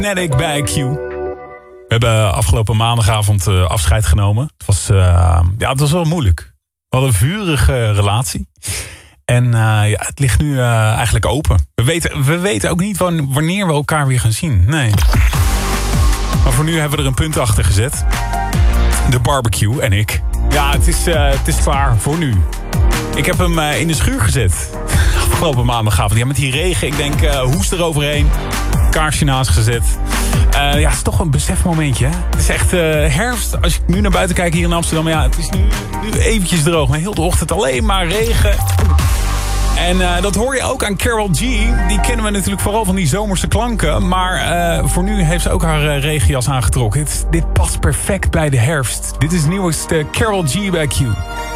Fnatic bij Q. We hebben afgelopen maandagavond afscheid genomen. Het was wel moeilijk. We hadden een vurige relatie. En het ligt nu eigenlijk open. We weten ook niet wanneer we elkaar weer gaan zien. Nee. Maar voor nu hebben we er een punt achter gezet. De barbecue en ik. Ja, het is klaar voor nu. Ik heb hem in de schuur gezet. Afgelopen maandagavond. Ja, met die regen. Ik denk, hoest eroverheen. Kaarsje naast gezet. Het is toch een besefmomentje. Hè? Het is echt herfst. Als ik nu naar buiten kijk hier in Amsterdam. Ja, het is nu eventjes droog. Maar heel de ochtend alleen maar regen. En dat hoor je ook aan Karol G. Die kennen we natuurlijk vooral van die zomerse klanken. Maar voor nu heeft ze ook haar regenjas aangetrokken. Dit past perfect bij de herfst. Dit is het nieuwste Karol G bij Q.